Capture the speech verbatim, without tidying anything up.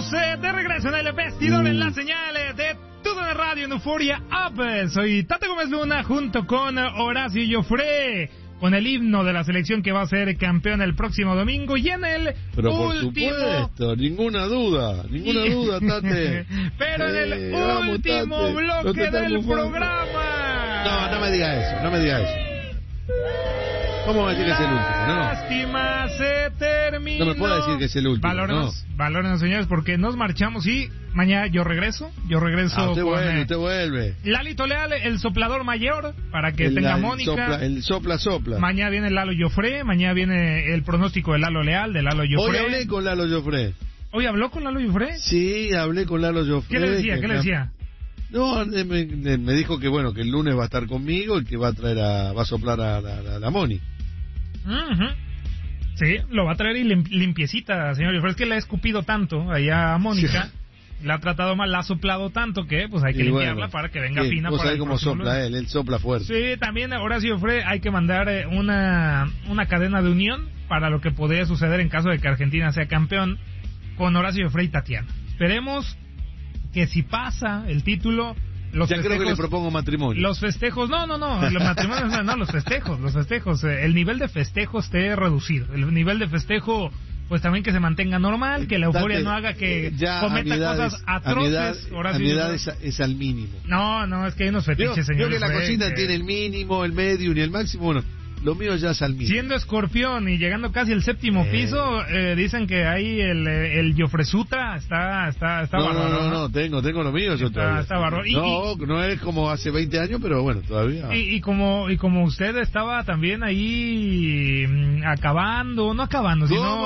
estamos eh, de regreso en el vestidor mm. en la señal de Todo de Radio en Euforia Up. Soy Tata Gómez Luna junto con Horacio Joffre, con el himno de la selección que va a ser campeón el próximo domingo y en el Pero por último... supuesto, ninguna duda, ninguna duda, Tate. Pero en el eh, último vamos, bloque no del bufando. programa. No, no me diga eso, no me diga eso. ¿Cómo va a decir que es el último? No. Lástima, se terminó. No me puede decir que es el último. Valórenos, no. valórenos, señores, porque nos marchamos y mañana yo regreso. Yo regreso ah, usted con... vuelve, eh, usted vuelve. Lalito Leal, el soplador mayor, para que el, tenga el Mónica. Sopla, el sopla, sopla. Mañana viene Lalo Joffre, mañana viene el pronóstico de Lalo Leal, de Lalo Joffre. Hoy hablé con Lalo Joffre. ¿Hoy habló con Lalo Joffre? Sí, hablé con Lalo Joffre. ¿Qué le decía? ¿Qué le decía? No, me, me dijo que bueno, que el lunes va a estar conmigo y que va a traer a, va a soplar a la, a la Moni. Uh-huh. Sí, lo va a traer y lim- limpiecita, señor. Pero es que le ha escupido tanto allá a Mónica, sí. La ha tratado mal, la ha soplado tanto que pues hay que y limpiarla bueno, para que venga sí, fina. Vos para sabés cómo sopla lunes. él, él sopla fuerte. Sí, también Horacio Joffre hay que mandar eh, una, una cadena de unión para lo que podría suceder en caso de que Argentina sea campeón con Horacio Joffre y Tatiana. Esperemos que si pasa el título... Los ya creo que le propongo matrimonio. Los festejos, no, no, no, los matrimonios, no, no, los festejos, los festejos, eh, el nivel de festejo esté reducido, el nivel de festejo, pues también que se mantenga normal, que la euforia Date, no haga que ya cometa edades, cosas atroces. A mi edad, Horacio, a mi edad es, es al mínimo. No, no, es que hay unos fetiches, señor. Yo que la cocina eh, tiene el mínimo, el medio y el máximo, bueno... Lo mío ya es al mínimo. Siendo escorpión y llegando casi al séptimo eh. piso, eh, dicen que ahí el, el Joffresutra está, está, está no, bárbaro. No, no, no, tengo, tengo lo mío yo está, todavía. Está bárbaro. Y, no, y, no es como hace veinte años, pero bueno, todavía. Y, y como y como usted estaba también ahí mmm, acabando, no acabando, sino...